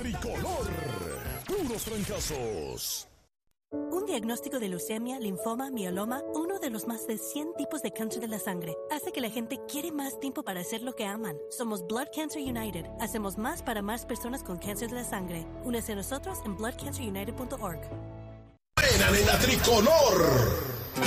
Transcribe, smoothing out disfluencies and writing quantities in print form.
tricolor. Puros trancazos. Un diagnóstico de leucemia, linfoma, mieloma, uno de los más de 100 tipos de cáncer de la sangre, hace que la gente quiere más tiempo para hacer lo que aman. Somos Blood Cancer United. Hacemos más para más personas con cáncer de la sangre. Únese a nosotros en bloodcancerunited.org. ¡Nena tricolor!